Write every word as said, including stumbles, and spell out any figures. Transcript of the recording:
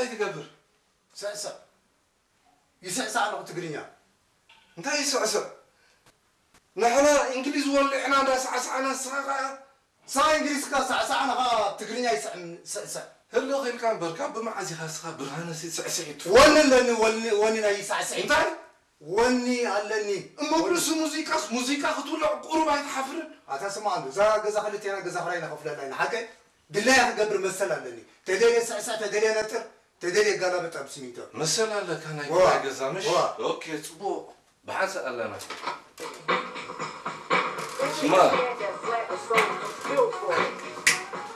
انتي تقبر سعسع يسعسع على تقرينيا انت يسعسع نحنا انجليز ولا احنا دا سعسعنا ساقا سا انجليز كا سعسعنا ها تقرينيا يسع سعسع هلو غير كان بركاب بمعازي خاصها برهانه سي سعسعيت وني لني وني وني يسعسعيت انت وني علني مبرس موسيقى موسيقى خطول قرب يتحفر أتسمع عنده زا جزا خليتي أنا جزا خلينا خفلا لنا حكي بالله قبر مسلا لني تدري سعسع تدري نتر تدري قلبت أبسميته مسلا لك أنا يقول جزا مش أوكي تبو بحسب لنا ما